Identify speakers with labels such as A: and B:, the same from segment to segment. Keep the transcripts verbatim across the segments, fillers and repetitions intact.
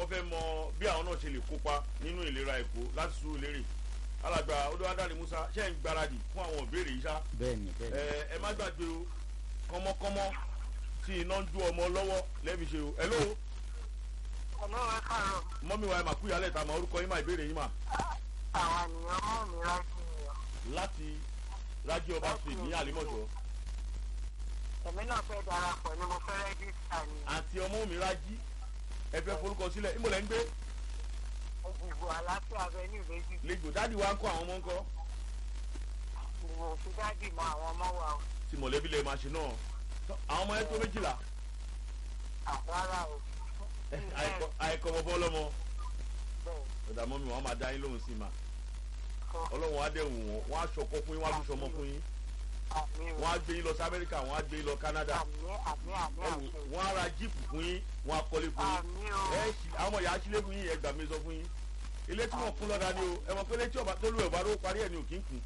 A: fẹ́ mọ bí àwọn náà ṣe lè kópa nínú ìlera èkó láti sùúrù lérè alàgbà olúwadáre musa ṣe ń gbáradì fún àwọn ìbéèrè yìí ṣá.
B: bẹ́ẹ̀ni bẹ́ẹ̀ni.
A: ẹ ẹ má gbàgbé o kọ́mọ́kọ́mọ́ tí iná ń dún ọmọ lọ́wọ́ lẹ́bi ṣe o. hello.
C: hello ẹ káàárọ̀.
A: mọ́mí wa ẹ mà kú ìyálẹ̀ ta mọ orúkọ yín mà ìbéèrè yín mà.
C: àwọn ènìyàn mọ́ mi rájí ni ọ.
A: láti rájí ọba street ní àlímọ̀ṣọ́.
C: èmi náà fẹ́ darapọ̀ ni mo fẹ́ rẹ́gísítà ni.
A: àti ọmọ mi rájí ẹ fẹ́ forúkọ sílẹ̀ ìmọ̀lẹ́ ń gbé.
C: ìgbò àlàáfíà avenue méjì.
A: lẹ́gbò dáàdi wa ń kọ́ àwọn ọmọ ń kọ́.
C: ìwò òfin dáàdì mọ àwọn ọmọ wa o.
A: tí mọ̀lẹ́bí lè máa ṣe náà àwọn ọmọ yẹn tó méjìlá.
C: àrárá o.
A: àìkọ́ bọ́bọ́ lọ́mọ. ọ̀dà mọ́mi wọn máa dá yín lóhùn sí i mà. ọlọ́run á dẹ̀ wù wọ́n wọ́n á ṣọkọ fún yín wọ́n á tún ṣọmọ fún yín. wọ́n á gbé yín lọ sí amẹ́ríkà wọ́n á gbé yín lọ canada. wọ́n á ra jíìpù fún yín wọ́n á kọ́lé fún yín. àwọn ọmọ yà á sílé fún yín ẹ gbà mí sọ fún yín. ilé tí wọ́n kún lọ́dà ni o ẹ mọ̀ pé ilé tí ọba tó lù ẹ̀ bá ló parí ẹ̀ ni ò kí ń kún.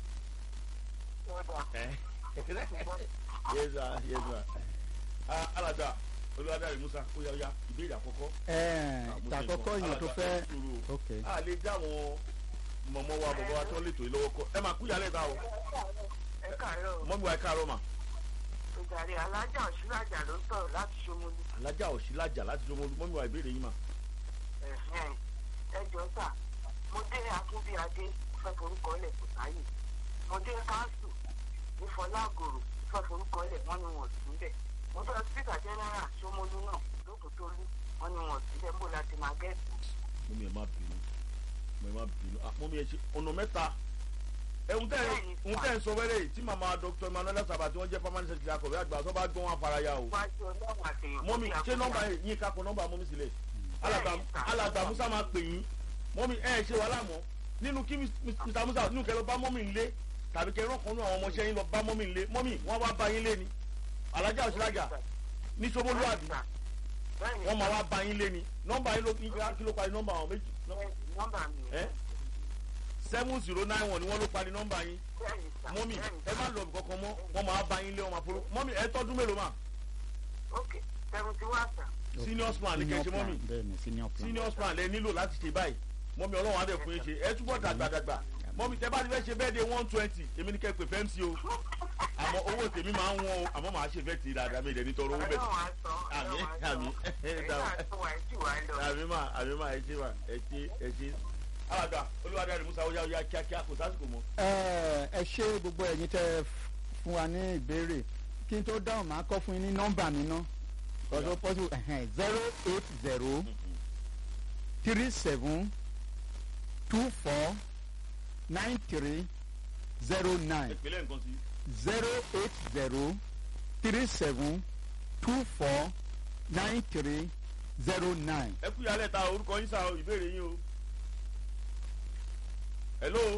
A: alàgbà olùwádàrí musa ó yá yá ìbéèrè àkọ́kọ́.
B: tàkọ́kọ́ yẹn tó fẹ́.
A: a lè dá àwọn mọ̀mọ́ wa bọ̀bọ̀ wa tó lè tó yìí lọ́wọ́ kọ́ ẹ máa kú yálẹ̀ ta o.
C: ẹ káàárọ̀.
A: mọ́mí wa ẹ káàárọ̀ mà.
C: ìjàre alájà òṣìlájà ló ń sọ̀rọ̀ láti ṣomolú.
A: alájà òṣìlájà láti ṣomolú mọ́mí wa ìbéèrè yín mà.
C: ẹ jọ sà mo dé akínbíadé fẹ́ forúkọ lẹ̀ kò sáyè mo dé káńsù ní fọlágòrò fẹ́ forúkọ lẹ̀ wọ́n ní wọn sí bẹ̀ mo fẹ́ spíkà jẹ́nẹ́rà ṣomolú náà lókùtólú wọ́n ní wọn sí bẹ̀ ń bò láti máa gẹ̀ẹ́sì.
A: mọ́mí ẹ má bínú mọ́mí ẹ má bínú mọ́mí ẹ ṣe ọ̀nà mẹ́ta ẹ̀hún tẹ́ ẹ̀hún tẹ́ ń sọ wẹ́rẹ́ yìí tí màmá dr emmanuel sábà tí wọ́n jẹ́ permanent secretary akọ̀wé àgbà tó bá gbọ́n wọn faraya o. mọ́mí ṣé nọ́mbà yín kakọ nọ́mbà mọ́mí sílẹ̀ alàgbà musa máa pè yín mọ́mí ẹ̀ ṣe wàhálà mọ́ nínú kí mr musa nínú kẹ́ lọ bá mọ́mí ńlé tàbí kẹ́ rán kan nínú àwọn ọmọọṣẹ́ yín lọ bá mọ́mí ńlé mọ́mí wọ́n wá bá yín lé ni alájà òṣìlájà ní soboluwadi wọ́n máa wá bá yín lé ni nọ́mbà yín ló kí ló parí nọ́mbà àwọn méjì.
C: nọ́mbà mi
A: seven zero nine one ni wọ́n ló parí nọ́mbà yín mọ́mí ẹ má lọ kankan mọ́ wọ́n máa bá yín lé wọn máa fọlọ́ mọ́mí ẹ tọ́dún mélòó mà.
C: ok seventy one sir.
A: senior span ni kẹ́ ṣe mọ́mí senior span lẹ nílò láti ṣe báyìí mọ́mí ọlọ́run á dẹ̀ fún yín ṣe ẹ túbọ̀ dàgbàdàgbà mọ́mí tẹ bá ti fẹ́ ṣe bẹ́ẹ̀ de one twenty èmi ní kẹ́ pè fẹ́ mc o àmọ́ owó tèmi máa ń wọ́n o àmọ́ màá ṣe fẹ́ ti dáadáa mi ìdẹ́ni tọrọ owó bẹ̀ àmì àmì àmì mà àmì mà ẹ ṣe mà ẹ ṣe ẹ ṣe alàgbà olúwadàrí musa ó yá ó yá kíákíá kò sásìkò mọ́.
B: ẹ ẹ ṣe gbogbo ẹ̀yin tẹ́ fún wa ní ìbéèrè kí n tó dáhùn máa kọ́ fún yín ní nọ́mbà mi ná ọ̀dọ́ pọ́sù zero eight zero three seven two four nine three zero nine
A: ìpínlẹ̀ nǹkan sí.
B: zero eight zero three seven two four nine three zero nine.
A: ẹ kú ìyálẹ̀ ta orúkọ yín sá ìbéèrè yín o. hello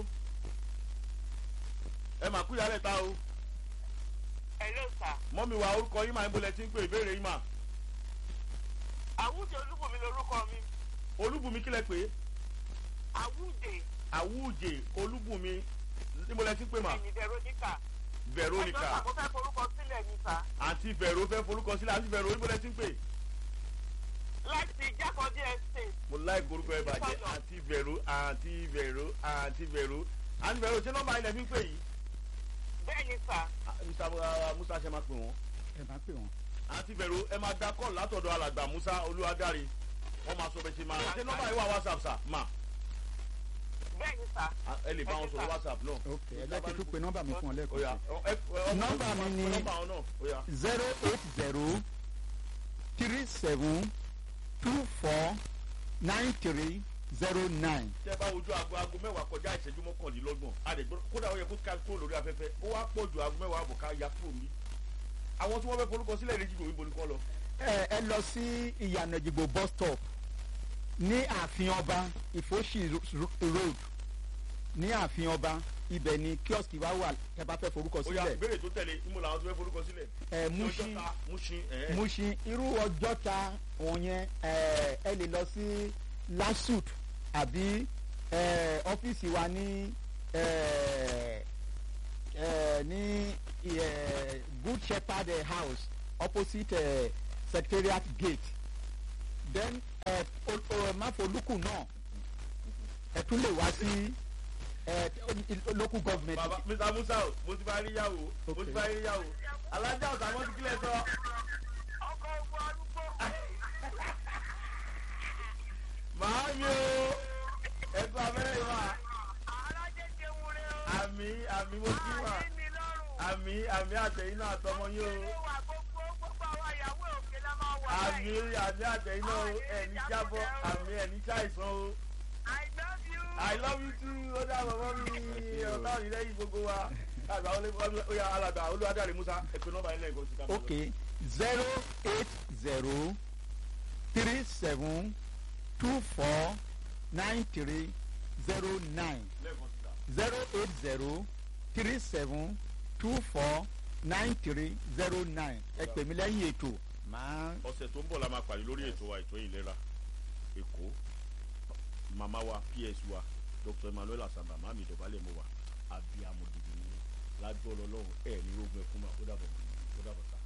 A: ẹ mà kú ìyálẹ̀ ta o.
C: hello sir.
A: mọ́mí wa orúkọ yín máa ń bolẹ̀ tí ń pè ìbéèrè yín mà.
C: àwùjẹ olúbùnmi lorúkọ mi.
A: olúbùnmi kílẹ̀ pé.
C: àwùjẹ.
A: àwùjẹ olúbùnmi níbo lẹ ti ń pè mà.
C: ẹ̀yìn veronica.
A: veronica.
C: ẹjọ́ sàkó fẹ́ forúkọ sílẹ̀ ní sa.
A: àǹtí vero fẹ́ forúkọ sílẹ̀ àǹtí vero níbo lẹ ti ń pè.
C: láti jákòdí estate.
A: mo láì gorúkọ ẹ bàjẹ́ àǹtí vero àǹtí vero àǹtí vero àǹtí vero ṣé nọ́mbà ilẹ̀ fi ń pè yìí.
C: bẹ́ẹ̀ni sà.
A: mr musa ṣe máa pè wọ́n.
B: ẹ máa pè wọ́n.
A: àǹtí vero ẹ máa gba kọ́ọ̀lù látọ̀dọ̀ alàgbà musa olúwadárí wọ́n máa sọ bẹ́ẹ̀ ṣe máa ṣe nọ́mbà yìí wà whatsapp sà mà.
C: bẹ́ẹ̀ni sà.
A: ẹ lè bá wọn sọ̀rọ̀ whatsapp náà.
B: ok ẹ jẹ́ kí n tún pe nọ́mbà mi fún ọ lẹ́kọ̀ọ́
A: sí.
B: nọ́mbà mi ni zero eight zero three seven two four nine three zero nine.
A: tẹ bá wojú aago aago mẹ́wàá kọjá ìṣẹ́jú mọ́kànlélọ́gbọ̀n àdègbò kódà ó yẹ kó ká kúrò lórí afẹ́fẹ́ ó wá pọ̀ ju aago mẹ́wàá àbọ̀ ká ya kúrò ní. àwọn tí wọ́n fẹ́ forúkọ sílẹ̀ ní jìgbò ìbò ní kọ́ lọ.
B: ẹ ẹ lọ sí ìyànà ìjìgbò bus stop ní ààfin ọba ìfòsì road ní ààfin ọba ibẹ̀ ni kíọ́sì wa wà ẹ bá fẹ́ forúkọ sílẹ̀.
A: ó yá ìbéèrè tó tẹ̀lé ìmọ̀ làwọn tó fẹ́ forúkọ sílẹ̀.
B: ẹ Mushin
A: Mushin ẹ.
B: Mushin irú ọjọ́ ta òun yẹn ẹ ẹ lè lọ sí lasut àbí ẹ ọ́fíìsì wa ní ẹ ẹ ní ẹ Good Shepherd house opposite ẹ secretariat gate then ẹ máfolúkù náà ẹ tún lè wá sí local government.
A: baba mr musa o mo ti bá rí yàwó mo ti bá rí yàwó alájà ọ̀sán mo ti kílẹ̀ sọ.
C: ọkọ̀ ogun arúgbó.
A: màá mi o ẹ̀kọ́ abẹ́rẹ́ ìwà.
C: alájẹjẹ wúre o.
A: àmì àmì mo kí wà.
C: àmì mi lọ́rùn.
A: àmì àmì àtẹ̀yìn náà àtọmọ yín o.
C: ilé wa gbogbo gbogbo àwọn ìyàwó òkè la máa wà
A: àmì àmì àtẹ̀yìn náà o ẹ̀ní jábọ̀ àmì ẹ̀ní ṣàìsàn o.
C: I love you.
A: I love you too. ó dà bọ̀ mí ọ̀tá òní lẹ́yìn gbogbo wa. àgbà olóyè alàgbà olúwadàrí musa ẹ̀pẹ̀ nọ́mbà ilé ẹ̀kọ́ sí ká.
B: ok zero eight zero three seven two four nine three zero nine zero eight zero three seven two four nine three zero nine ẹ pè mí lẹ́yìn ètò máa.
A: ọ̀sẹ̀ tó ń bọ̀ la máa pàdé lórí ètò wa ètò ìlera èkó màmá wa ps wa dr emmanuel asamba mami ìdọ̀bálẹ̀ mọ́ wa abiyamọ gidi ni lágbó ọlọ́run ẹ̀ ní ogun ẹ̀kún máa kó dàbọ̀ kó dàbọ̀ ta.